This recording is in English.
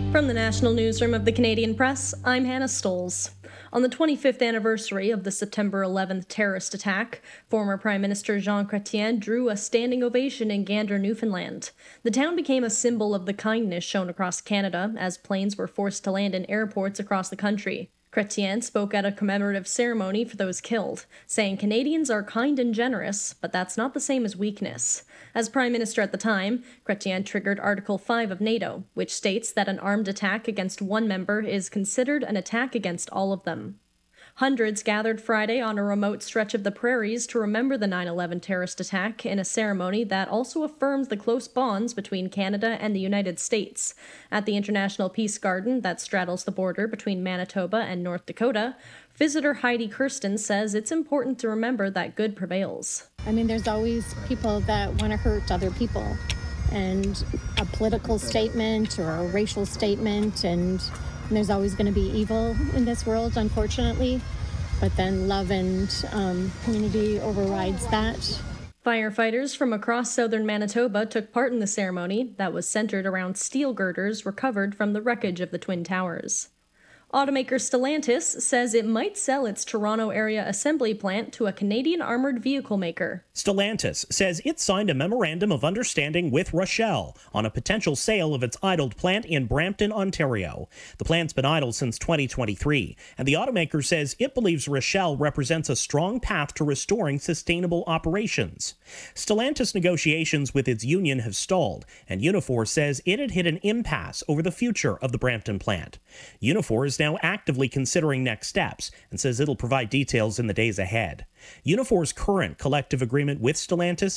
From the National Newsroom of the Canadian Press, I'm Hannah Stoles. On the 25th anniversary of the September 11th terrorist attack, former Prime Minister Jean Chrétien drew a standing ovation in Gander, Newfoundland. The town became a symbol of the kindness shown across Canada as planes were forced to land in airports across the country. Chrétien spoke at a commemorative ceremony for those killed, saying Canadians are kind and generous, but that's not the same as weakness. As Prime Minister at the time, Chrétien triggered Article 5 of NATO, which states that an armed attack against one member is considered an attack against all of them. Hundreds gathered Friday on a remote stretch of the prairies to remember the 9/11 terrorist attack in a ceremony that also affirms the close bonds between Canada and the United States. At the International Peace Garden that straddles the border between Manitoba and North Dakota, visitor Heidi Kirsten says it's important to remember that good prevails. I mean, there's always people that want to hurt other people, and a political statement or a racial statement, and there's always going to be evil in this world, unfortunately. But then love and community overrides that. Firefighters from across southern Manitoba took part in the ceremony that was centered around steel girders recovered from the wreckage of the Twin Towers. Automaker Stellantis says it might sell its Toronto area assembly plant to a Canadian armored vehicle maker. Stellantis says it signed a memorandum of understanding with Rochelle on a potential sale of its idled plant in Brampton, Ontario. The plant's been idle since 2023, and the automaker says it believes Rochelle represents a strong path to restoring sustainable operations. Stellantis negotiations with its union have stalled, and Unifor says it had hit an impasse over the future of the Brampton plant. Unifor is now actively considering next steps and says it'll provide details in the days ahead. Unifor's current collective agreement with Stellantis